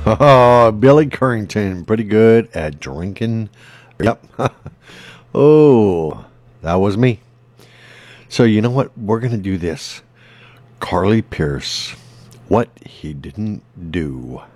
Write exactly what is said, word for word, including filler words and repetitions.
Oh, Billy Currington, pretty good at drinking. Yep. Oh, that was me. So you know what? We're gonna do this. Carly Pierce, what he didn't do.